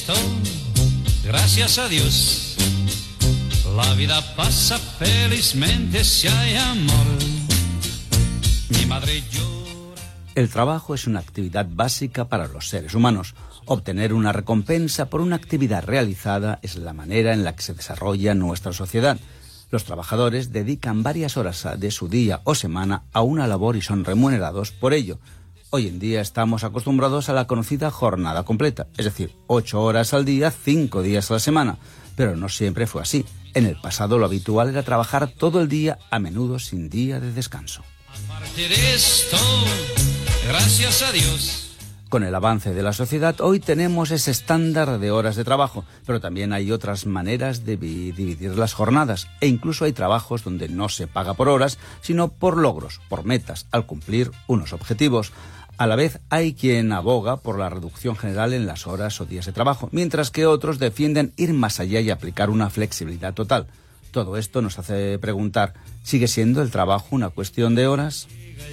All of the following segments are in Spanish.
esto, gracias a Dios. La vida pasa felizmente si hay amor. Mi madre llora. El trabajo es una actividad básica para los seres humanos. Obtener una recompensa por una actividad realizada es la manera en la que se desarrolla nuestra sociedad. Los trabajadores dedican varias horas de su día o semana a una labor y son remunerados por ello. Hoy en día estamos acostumbrados a la conocida jornada completa, es decir, 8 horas al día, 5 días a la semana. Pero no siempre fue así. En el pasado lo habitual era trabajar todo el día, a menudo sin día de descanso. Aparte de esto, gracias a Dios. Con el avance de la sociedad, hoy tenemos ese estándar de horas de trabajo, pero también hay otras maneras de dividir las jornadas, e incluso hay trabajos donde no se paga por horas, sino por logros, por metas, al cumplir unos objetivos. A la vez, hay quien aboga por la reducción general en las horas o días de trabajo, mientras que otros defienden ir más allá y aplicar una flexibilidad total. Todo esto nos hace preguntar, ¿sigue siendo el trabajo una cuestión de horas?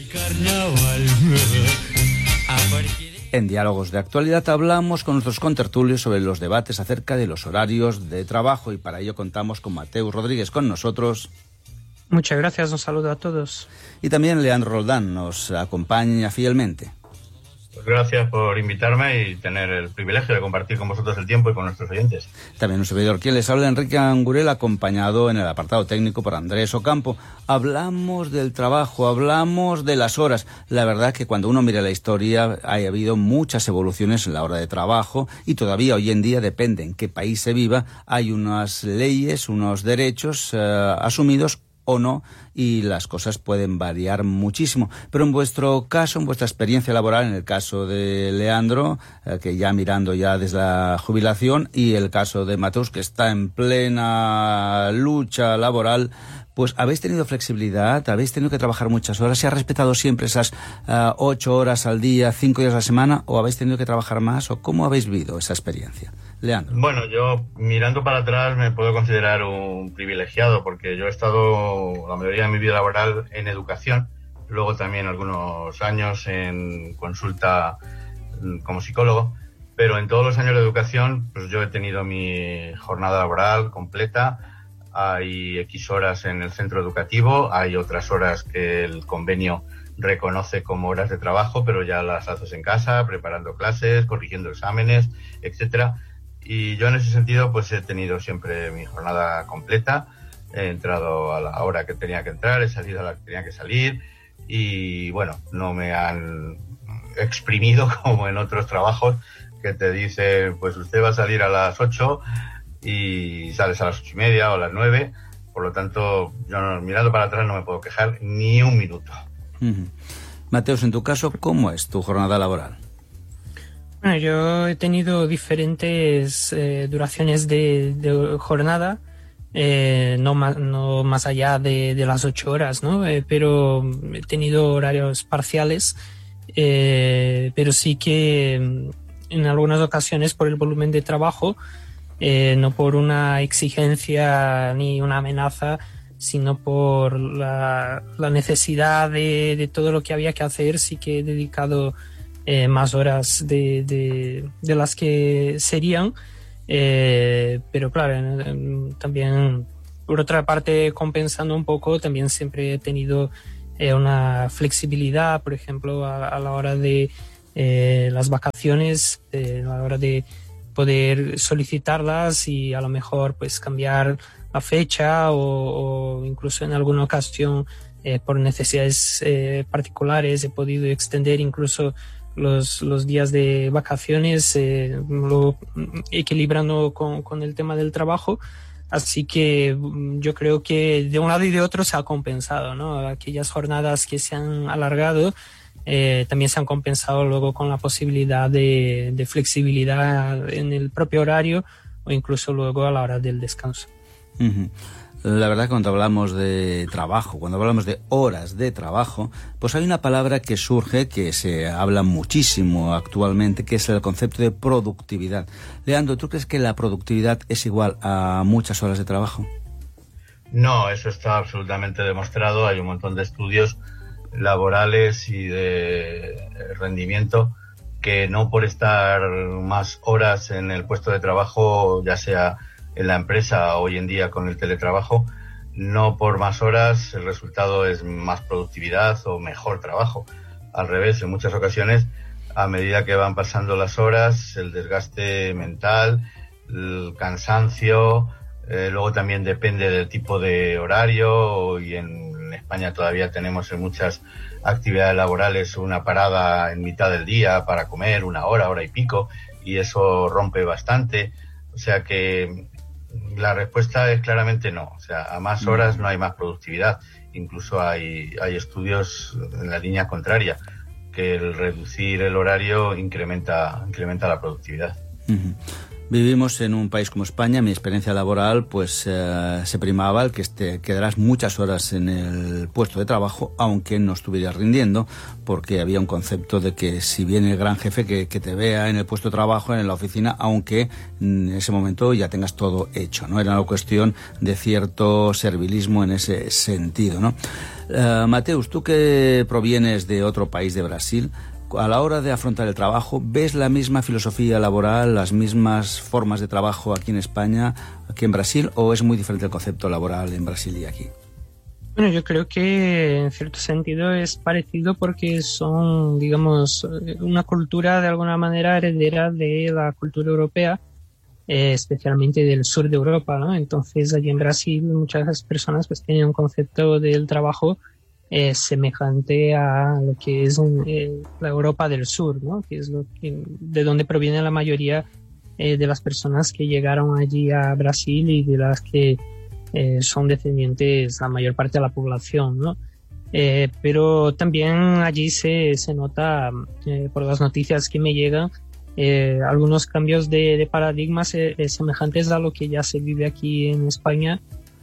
En Diálogos de Actualidad hablamos con nuestros contertulios sobre los debates acerca de los horarios de trabajo y para ello contamos con Mateu Rodríguez con nosotros. Muchas gracias, un saludo a todos. Y también Leandro Roldán nos acompaña fielmente. Pues gracias por invitarme y tener el privilegio de compartir con vosotros el tiempo y con nuestros oyentes. También un servidor, quien les habla, Enrique Angurel, acompañado en el apartado técnico por Andrés Ocampo. Hablamos del trabajo, hablamos de las horas. La verdad que cuando uno mira la historia ha habido muchas evoluciones en la hora de trabajo y todavía hoy en día, depende en qué país se viva, hay unas leyes, unos derechos asumidos o no, y las cosas pueden variar muchísimo. Pero en vuestro caso, en vuestra experiencia laboral, en el caso de Leandro, que ya mirando ya desde la jubilación, y el caso de Mateus, que está en plena lucha laboral, pues habéis tenido flexibilidad, habéis tenido que trabajar muchas horas, ¿se ha respetado siempre esas 8 horas al día, 5 días a la semana, o habéis tenido que trabajar más, o cómo habéis vivido esa experiencia? Leandro. Bueno, yo mirando para atrás me puedo considerar un privilegiado porque yo he estado la mayoría de mi vida laboral en educación, luego también algunos años en consulta como psicólogo, pero en todos los años de educación pues yo he tenido mi jornada laboral completa. Hay X horas en el centro educativo, hay otras horas que el convenio reconoce como horas de trabajo, pero ya las haces en casa, preparando clases, corrigiendo exámenes, etcétera. Y yo en ese sentido pues he tenido siempre mi jornada completa, he entrado a la hora que tenía que entrar, he salido a la que tenía que salir y bueno, no me han exprimido como en otros trabajos que te dicen pues usted va a salir a las 8 y sales a las 8:30 o a las 9, por lo tanto yo mirando para atrás no me puedo quejar ni un minuto. Mateus, en tu caso, ¿cómo es tu jornada laboral? Bueno, yo he tenido diferentes duraciones de jornada, no más allá de las 8 horas, ¿no? Pero he tenido horarios parciales, pero sí que en algunas ocasiones por el volumen de trabajo, no por una exigencia ni una amenaza, sino por la necesidad de todo lo que había que hacer, sí que he dedicado más horas de las que serían, pero claro, también por otra parte compensando un poco, también siempre he tenido una flexibilidad, por ejemplo a la hora de las vacaciones, a la hora de poder solicitarlas y a lo mejor pues cambiar la fecha o incluso en alguna ocasión por necesidades particulares he podido extender incluso los días de vacaciones, equilibrando con el tema del trabajo. Así que yo creo que de un lado y de otro se ha compensado, ¿no? Aquellas jornadas que se han alargado también se han compensado luego con la posibilidad de flexibilidad en el propio horario o incluso luego a la hora del descanso. Uh-huh. La verdad que cuando hablamos de trabajo, cuando hablamos de horas de trabajo, pues hay una palabra que surge, que se habla muchísimo actualmente, que es el concepto de productividad. Leandro, ¿tú crees que la productividad es igual a muchas horas de trabajo? No, eso está absolutamente demostrado. Hay un montón de estudios laborales y de rendimiento que no por estar más horas en el puesto de trabajo, ya sea en la empresa hoy en día con el teletrabajo, no por más horas el resultado es más productividad o mejor trabajo. Al revés, en muchas ocasiones, a medida que van pasando las horas, el desgaste mental, el cansancio, luego también depende del tipo de horario, y en España todavía tenemos en muchas actividades laborales una parada en mitad del día para comer, una hora y pico, y eso rompe bastante. O sea que la respuesta es claramente no. O sea, a más horas no hay más productividad. Incluso hay estudios en la línea contraria, que el reducir el horario incrementa la productividad. Uh-huh. Vivimos en un país como España. Mi experiencia laboral, pues se primaba el que quedarás muchas horas en el puesto de trabajo, aunque no estuvieras rindiendo, porque había un concepto de que si viene el gran jefe que te vea en el puesto de trabajo, en la oficina, aunque en ese momento ya tengas todo hecho, ¿no? Era una cuestión de cierto servilismo en ese sentido, ¿no? Mateus, tú que provienes de otro país, de Brasil, a la hora de afrontar el trabajo, ¿ves la misma filosofía laboral, las mismas formas de trabajo aquí en España, aquí en Brasil, o es muy diferente el concepto laboral en Brasil y aquí? Bueno, yo creo que en cierto sentido es parecido porque son, digamos, una cultura de alguna manera heredera de la cultura europea, especialmente del sur de Europa, ¿no? Entonces, allí en Brasil muchas personas pues tienen un concepto del trabajo semejante a lo que es la Europa del Sur, ¿no? Que es de donde proviene la mayoría de las personas que llegaron allí a Brasil y de las que son descendientes la mayor parte de la población, ¿no? Pero también allí se nota, por las noticias que me llegan, algunos cambios de paradigmas semejantes a lo que ya se vive aquí en España,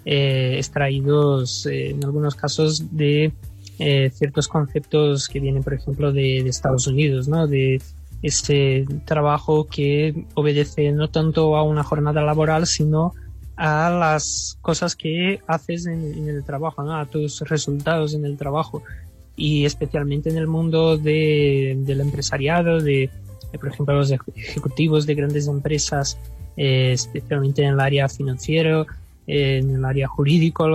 extraídos en algunos casos de ciertos conceptos que vienen, por ejemplo, de Estados Unidos, ¿no? De este trabajo que obedece no tanto a una jornada laboral, sino a las cosas que haces en el trabajo, ¿no? A tus resultados en el trabajo, y especialmente en el mundo del empresariado, por ejemplo, los ejecutivos de grandes empresas, especialmente en el área financiero, en el área jurídico,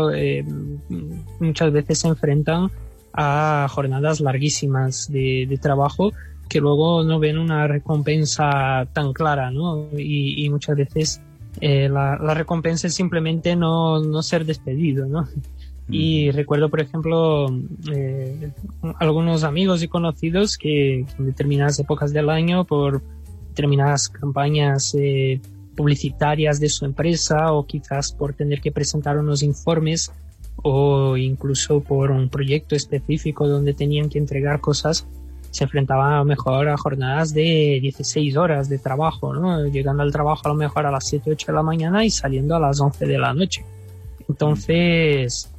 muchas veces se enfrentan a jornadas larguísimas de trabajo que luego no ven una recompensa tan clara, ¿no? Y muchas veces la recompensa es simplemente no ser despedido, ¿no? Y recuerdo, por ejemplo, algunos amigos y conocidos que en determinadas épocas del año, por determinadas campañas publicitarias de su empresa, o quizás por tener que presentar unos informes, o incluso por un proyecto específico donde tenían que entregar cosas, se enfrentaban a lo mejor a jornadas de 16 horas de trabajo, ¿no? Llegando al trabajo a lo mejor a las 7, 8 de la mañana y saliendo a las 11 de la noche. Entonces,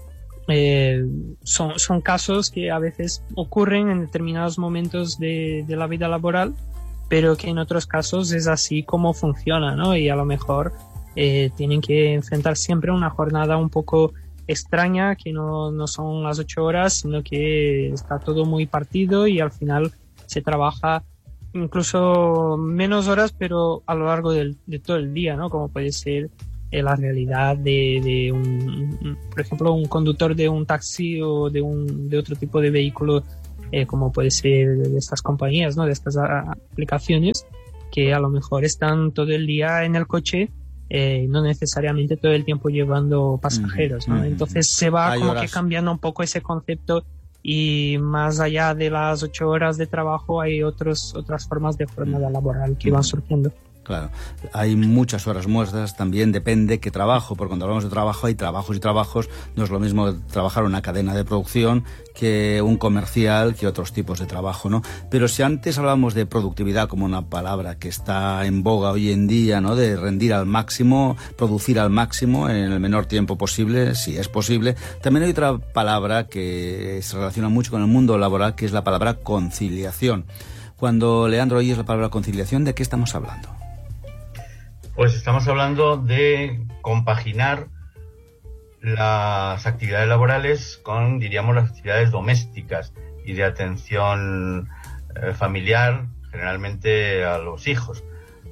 son casos que a veces ocurren en determinados momentos de la vida laboral, pero que en otros casos es así como funciona, ¿no? Y a lo mejor tienen que enfrentar siempre una jornada un poco extraña, que no son las 8 horas, sino que está todo muy partido y al final se trabaja incluso menos horas, pero a lo largo de todo el día, ¿no? Como puede ser la realidad de por ejemplo, un conductor de un taxi o de otro tipo de vehículo, como puede ser de estas compañías, ¿no? De estas aplicaciones, que a lo mejor están todo el día en el coche, no necesariamente todo el tiempo llevando pasajeros, ¿no? Entonces se va como que cambiando un poco ese concepto, y más allá de las 8 horas de trabajo hay otras formas de jornada laboral que van surgiendo. Claro, hay muchas horas muertas, también depende qué trabajo, porque cuando hablamos de trabajo hay trabajos y trabajos. No es lo mismo trabajar en una cadena de producción que un comercial, que otros tipos de trabajo, ¿no? Pero si antes hablábamos de productividad como una palabra que está en boga hoy en día, ¿no? De rendir al máximo, producir al máximo en el menor tiempo posible, si es posible. También hay otra palabra que se relaciona mucho con el mundo laboral, que es la palabra conciliación. Cuando, Leandro, oyes la palabra conciliación, ¿de qué estamos hablando? Pues estamos hablando de compaginar las actividades laborales con, diríamos, las actividades domésticas y de atención familiar, generalmente a los hijos.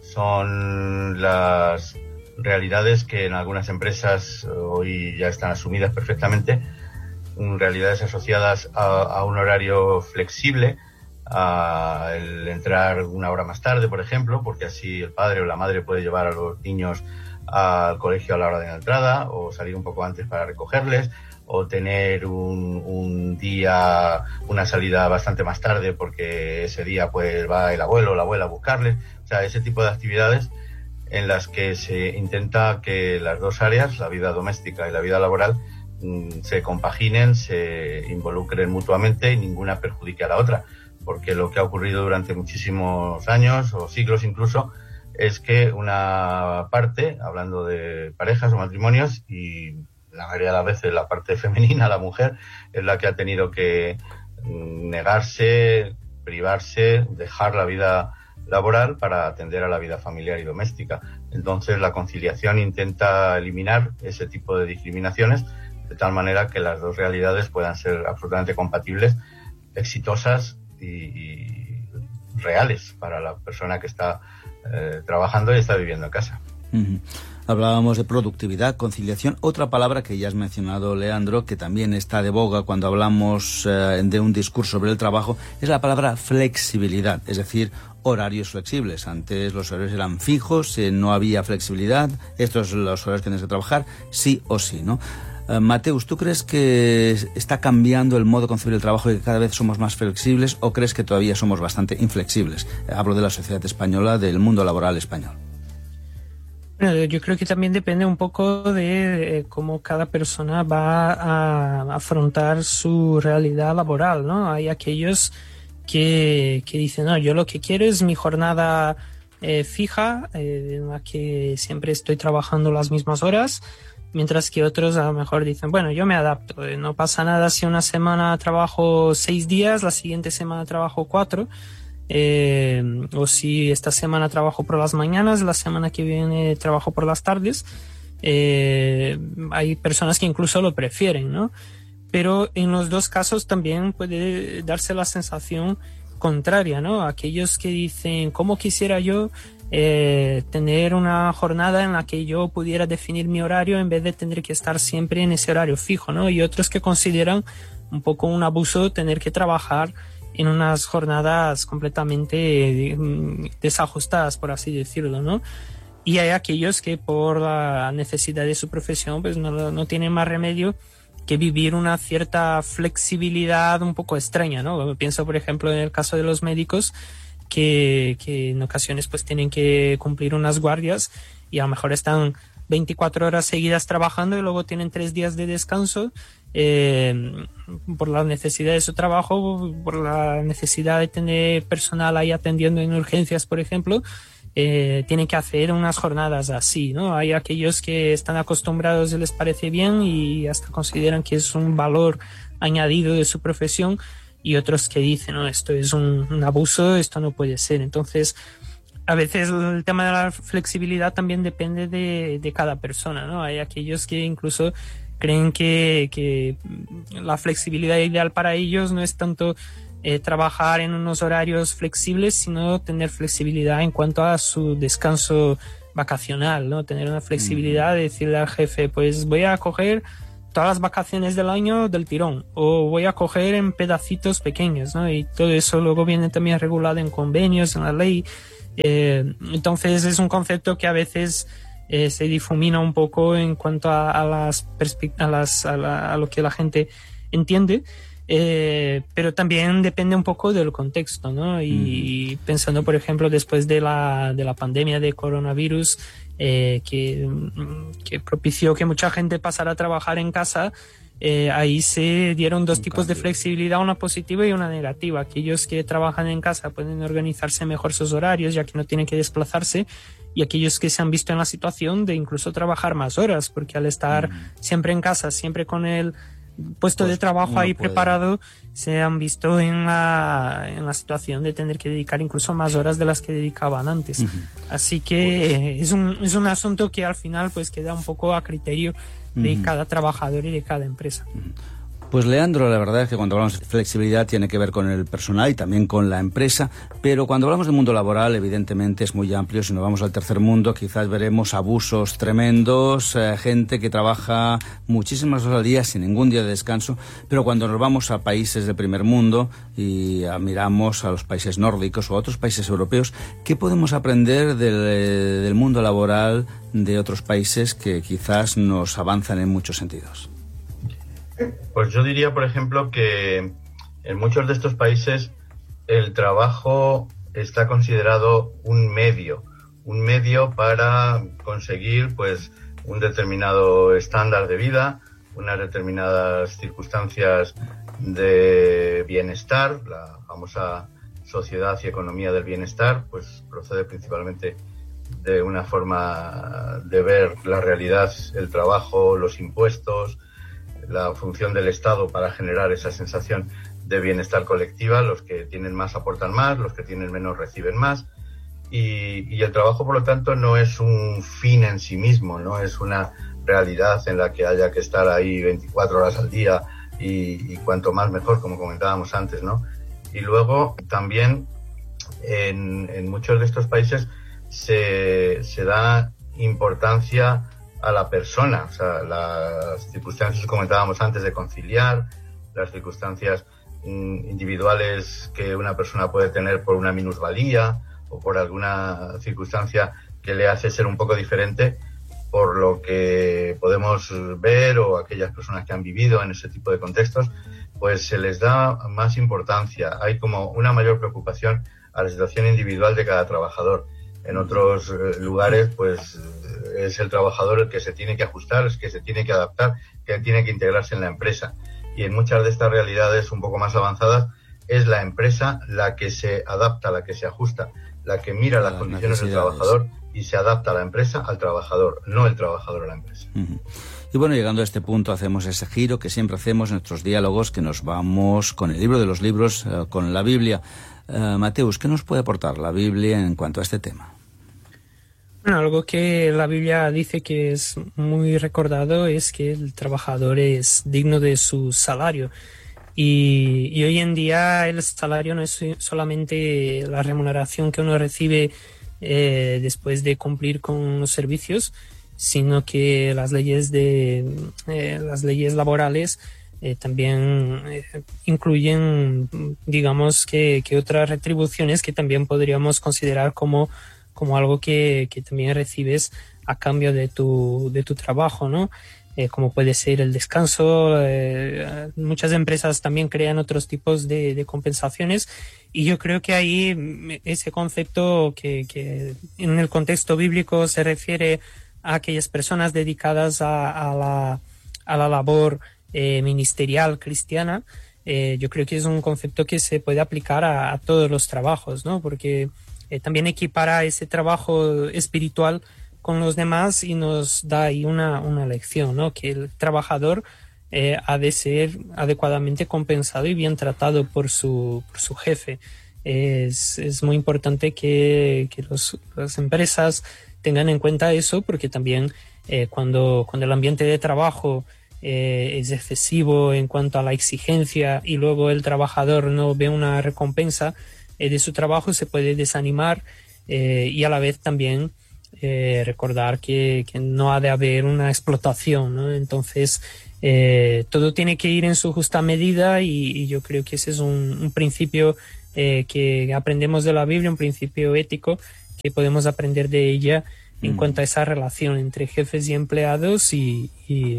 Son las realidades que en algunas empresas hoy ya están asumidas perfectamente, realidades asociadas a un horario flexible, a el entrar una hora más tarde, por ejemplo, porque así el padre o la madre puede llevar a los niños al colegio a la hora de la entrada, o salir un poco antes para recogerles, o tener un día, una salida bastante más tarde porque ese día pues va el abuelo o la abuela a buscarles. O sea, ese tipo de actividades en las que se intenta que las dos áreas, la vida doméstica y la vida laboral, se compaginen, se involucren mutuamente y ninguna perjudique a la otra. Porque lo que ha ocurrido durante muchísimos años o siglos incluso es que una parte, hablando de parejas o matrimonios, y la mayoría de las veces la parte femenina, la mujer, es la que ha tenido que negarse, privarse, dejar la vida laboral para atender a la vida familiar y doméstica. Entonces la conciliación intenta eliminar ese tipo de discriminaciones de tal manera que las dos realidades puedan ser absolutamente compatibles, exitosas y reales para la persona que está trabajando y está viviendo en casa. Uh-huh. Hablábamos de productividad, conciliación. Otra palabra que ya has mencionado, Leandro, que también está de boga cuando hablamos de un discurso sobre el trabajo, es la palabra flexibilidad, es decir, horarios flexibles. Antes los horarios eran fijos, no había flexibilidad. Estos son los horarios que tienes que trabajar, sí o sí, ¿no? Mateus, ¿tú crees que está cambiando el modo de concebir el trabajo y que cada vez somos más flexibles, o crees que todavía somos bastante inflexibles? Hablo de la sociedad española, del mundo laboral español. Bueno, yo creo que también depende un poco de cómo cada persona va a afrontar su realidad laboral, ¿no? Hay aquellos que dicen, no, yo lo que quiero es mi jornada fija, en la que siempre estoy trabajando las mismas horas, mientras que otros a lo mejor dicen, bueno, yo me adapto, no pasa nada si una semana trabajo 6 días, la siguiente semana trabajo 4, o si esta semana trabajo por las mañanas, la semana que viene trabajo por las tardes. Hay personas que incluso lo prefieren, ¿no? Pero en los dos casos también puede darse la sensación contraria, ¿no? Aquellos que dicen, ¿cómo quisiera yo tener una jornada en la que yo pudiera definir mi horario en vez de tener que estar siempre en ese horario fijo, ¿no? Y otros que consideran un poco un abuso tener que trabajar en unas jornadas completamente desajustadas, por así decirlo, ¿no? Y hay aquellos que por la necesidad de su profesión pues no tienen más remedio que vivir una cierta flexibilidad un poco extraña, ¿no? Pienso, por ejemplo, en el caso de los médicos que en ocasiones pues tienen que cumplir unas guardias y a lo mejor están 24 horas seguidas trabajando y luego tienen 3 días de descanso por la necesidad de su trabajo, por la necesidad de tener personal ahí atendiendo en urgencias, por ejemplo. Tienen que hacer unas jornadas así, ¿no? Hay aquellos que están acostumbrados y les parece bien y hasta consideran que es un valor añadido de su profesión, y otros que dicen, no, esto es un abuso, esto no puede ser. Entonces, a veces el tema de la flexibilidad también depende de cada persona, ¿no? Hay aquellos que incluso creen que la flexibilidad ideal para ellos no es tanto trabajar en unos horarios flexibles, sino tener flexibilidad en cuanto a su descanso vacacional, ¿no? Tener una flexibilidad de decirle al jefe, pues voy a coger todas las vacaciones del año del tirón, o voy a coger en pedacitos pequeños, ¿no? Y todo eso luego viene también regulado en convenios, en la ley. Entonces es un concepto que a veces se difumina un poco en cuanto a lo que la gente entiende. Pero también depende un poco del contexto, ¿no? Y pensando, por ejemplo, después de la pandemia de coronavirus, que propició que mucha gente pasara a trabajar en casa, ahí se dieron dos tipos de flexibilidad, una positiva y una negativa. Aquellos que trabajan en casa pueden organizarse mejor sus horarios, ya que no tienen que desplazarse, y aquellos que se han visto en la situación de incluso trabajar más horas, porque al estar siempre en casa, siempre con el puesto de trabajo ahí preparado, se han visto en la situación de tener que dedicar incluso más horas de las que dedicaban antes. Así que es un asunto que al final pues queda un poco a criterio de cada trabajador y de cada empresa. Pues Leandro, la verdad es que cuando hablamos de flexibilidad tiene que ver con el personal y también con la empresa, pero cuando hablamos del mundo laboral evidentemente es muy amplio. Si nos vamos al tercer mundo quizás veremos abusos tremendos, gente que trabaja muchísimas horas al día sin ningún día de descanso, pero cuando nos vamos a países del primer mundo y miramos a los países nórdicos o a otros países europeos, ¿qué podemos aprender del mundo laboral de otros países que quizás nos avanzan en muchos sentidos? Pues yo diría, por ejemplo, que en muchos de estos países el trabajo está considerado un medio para conseguir pues un determinado estándar de vida, unas determinadas circunstancias de bienestar. La famosa sociedad y economía del bienestar pues procede principalmente de una forma de ver la realidad, el trabajo, los impuestos, la función del Estado para generar esa sensación de bienestar colectiva. Los que tienen más aportan más, los que tienen menos reciben más, y el trabajo, por lo tanto, no es un fin en sí mismo, no es una realidad en la que haya que estar ahí 24 horas al día y cuanto más mejor, como comentábamos antes, ¿no? Y luego también en muchos de estos países se da importancia a la persona, o sea, las circunstancias que comentábamos antes de conciliar, las circunstancias individuales que una persona puede tener por una minusvalía o por alguna circunstancia que le hace ser un poco diferente, por lo que podemos ver, o aquellas personas que han vivido en ese tipo de contextos, pues se les da más importancia. Hay como una mayor preocupación a la situación individual de cada trabajador. En otros lugares, pues es el trabajador el que se tiene que ajustar, el que se tiene que adaptar, que tiene que integrarse en la empresa. Y en muchas de estas realidades un poco más avanzadas, es la empresa la que se adapta, la que se ajusta, la que mira las condiciones del trabajador y se adapta a la empresa al trabajador, no el trabajador a la empresa. Uh-huh. Y bueno, llegando a este punto hacemos ese giro que siempre hacemos en nuestros diálogos, que nos vamos con el libro de los libros, con la Biblia. Mateus, ¿qué nos puede aportar la Biblia en cuanto a este tema? Bueno, algo que la Biblia dice que es muy recordado es que el trabajador es digno de su salario. Y hoy en día el salario no es solamente la remuneración que uno recibe después de cumplir con los servicios, sino que las leyes laborales también incluyen, digamos, que otras retribuciones que también podríamos considerar como algo que también recibes a cambio de tu trabajo, ¿no? Como puede ser el descanso. Muchas empresas también crean otros tipos de compensaciones, y yo creo que ahí ese concepto que en el contexto bíblico se refiere a aquellas personas dedicadas a la labor ministerial cristiana, yo creo que es un concepto que se puede aplicar a todos los trabajos, ¿no? Porque también equipara ese trabajo espiritual con los demás y nos da ahí una lección, ¿no? Que el trabajador ha de ser adecuadamente compensado y bien tratado por su jefe. Es muy importante que las empresas tengan en cuenta eso, porque también cuando el ambiente de trabajo es excesivo en cuanto a la exigencia y luego el trabajador no ve una recompensa de su trabajo, se puede desanimar, y a la vez también recordar que no ha de haber una explotación, ¿no? Entonces todo tiene que ir en su justa medida, y yo creo que ese es un principio que aprendemos de la Biblia, un principio ético que podemos aprender de ella en cuanto a esa relación entre jefes y empleados, y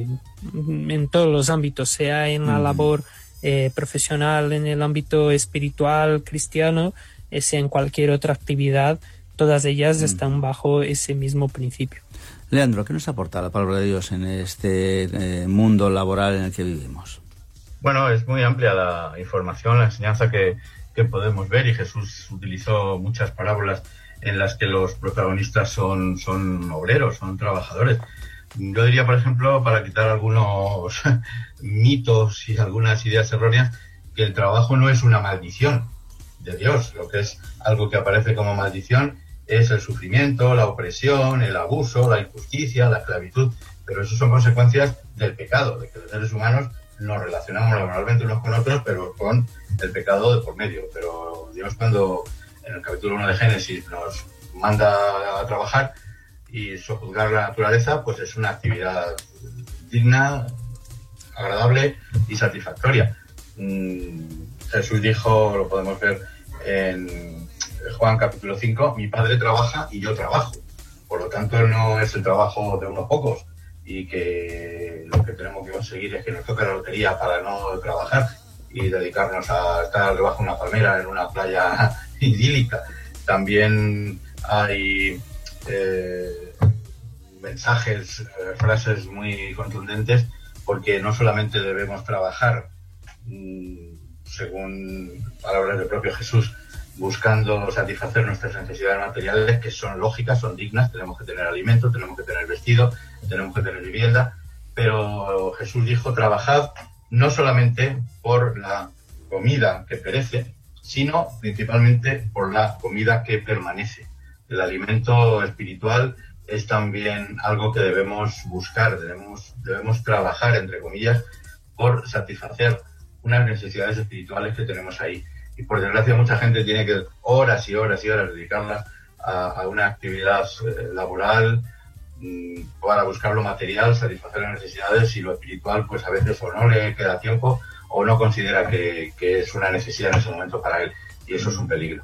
en todos los ámbitos, sea en la labor profesional, en el ámbito espiritual cristiano, sea en cualquier otra actividad. Todas ellas están bajo ese mismo principio. Leandro, ¿qué nos aporta la palabra de Dios en este mundo laboral en el que vivimos? Bueno, es muy amplia la información, la enseñanza que podemos ver, y Jesús utilizó muchas parábolas en las que los protagonistas son obreros, son trabajadores. Yo diría, por ejemplo, para quitar algunos mitos y algunas ideas erróneas, que el trabajo no es una maldición de Dios. Lo que es algo que aparece como maldición es el sufrimiento, la opresión, el abuso, la injusticia, la esclavitud, pero eso son consecuencias del pecado, de que los seres humanos nos relacionamos laboralmente unos con otros, pero con el pecado de por medio. Pero Dios, cuando en el capítulo 1 de Génesis nos manda a trabajar y sojuzgar la naturaleza, pues es una actividad digna, agradable y satisfactoria. Jesús dijo, lo podemos ver en Juan capítulo 5, mi Padre trabaja y yo trabajo. Por lo tanto, no es el trabajo de unos pocos, y que lo que tenemos que conseguir es que nos toque la lotería para no trabajar y dedicarnos a estar debajo de una palmera en una playa idílica. También hay mensajes, frases muy contundentes, porque no solamente debemos trabajar, según palabras del propio Jesús, buscando satisfacer nuestras necesidades materiales, que son lógicas, son dignas, tenemos que tener alimento, tenemos que tener vestido, tenemos que tener vivienda, pero Jesús dijo, trabajad no solamente por la comida que perece, sino principalmente por la comida que permanece. El alimento espiritual es también algo que debemos buscar, debemos trabajar, entre comillas, por satisfacer unas necesidades espirituales que tenemos ahí. Y por desgracia mucha gente tiene que horas y horas y horas dedicarlas a una actividad laboral para buscar lo material, satisfacer las necesidades, y lo espiritual pues a veces o no le queda tiempo o no considera que es una necesidad en ese momento para él, y eso es un peligro.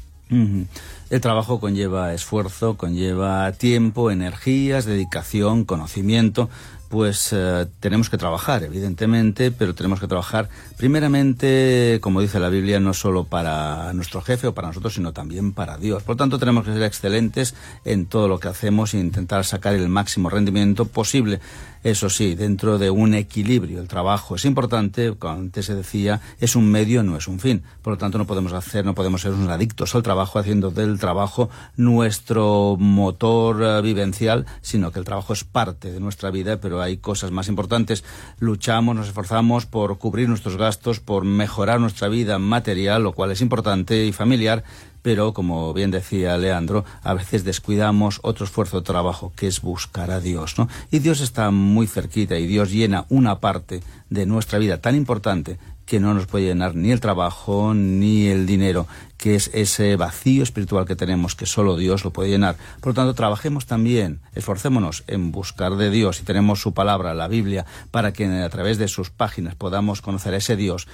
El trabajo conlleva esfuerzo, conlleva tiempo, energías, dedicación, conocimiento. Pues tenemos que trabajar, evidentemente, pero tenemos que trabajar primeramente, como dice la Biblia, no solo para nuestro jefe o para nosotros, sino también para Dios. Por lo tanto, tenemos que ser excelentes en todo lo que hacemos e intentar sacar el máximo rendimiento posible. Eso sí, dentro de un equilibrio. El trabajo es importante, como antes se decía, es un medio, no es un fin. Por lo tanto, no podemos ser unos adictos al trabajo, haciendo del trabajo nuestro motor vivencial, sino que el trabajo es parte de nuestra vida, pero hay cosas más importantes. Luchamos, nos esforzamos por cubrir nuestros gastos, por mejorar nuestra vida material, lo cual es importante, y familiar, pero, como bien decía Leandro, a veces descuidamos otro esfuerzo de trabajo, que es buscar a Dios, ¿no? Y Dios está muy cerquita, y Dios llena una parte de nuestra vida tan importante que no nos puede llenar ni el trabajo ni el dinero, que es ese vacío espiritual que tenemos, que solo Dios lo puede llenar. Por lo tanto, trabajemos también, esforcémonos en buscar de Dios, y tenemos su palabra, la Biblia, para que a través de sus páginas podamos conocer a ese Dios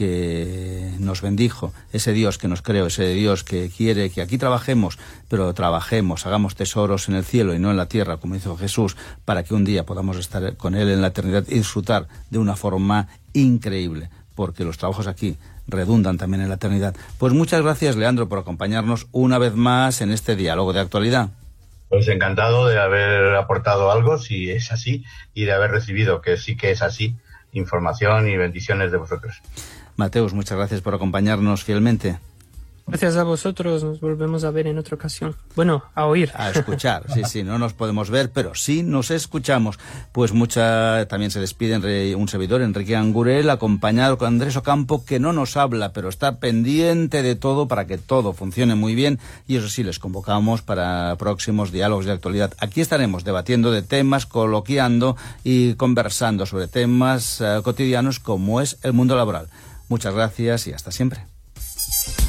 que nos bendijo, ese Dios que nos creó, ese Dios que quiere que aquí trabajemos, pero trabajemos, hagamos tesoros en el cielo y no en la tierra, como hizo Jesús, para que un día podamos estar con Él en la eternidad y disfrutar de una forma increíble, porque los trabajos aquí redundan también en la eternidad. Pues muchas gracias, Leandro, por acompañarnos una vez más en este diálogo de actualidad. Pues encantado de haber aportado algo, si es así, y de haber recibido, que sí que es así, información y bendiciones de vosotros. Mateus, muchas gracias por acompañarnos fielmente. Gracias a vosotros, nos volvemos a ver en otra ocasión. Bueno, a oír. A escuchar, sí, no nos podemos ver, pero sí nos escuchamos. Pues también se despide un servidor, Enrique Angurel, acompañado con Andrés Ocampo, que no nos habla, pero está pendiente de todo para que todo funcione muy bien, y eso sí, les convocamos para próximos diálogos de actualidad. Aquí estaremos debatiendo de temas, coloquiando y conversando sobre temas cotidianos como es el mundo laboral. Muchas gracias y hasta siempre.